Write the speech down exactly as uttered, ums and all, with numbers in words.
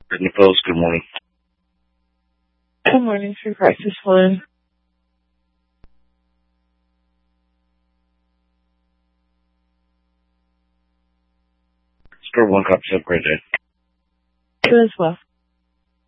Brittany Post, good morning. Good morning, Free Practice One. Score one, copy, have a great day. You as well.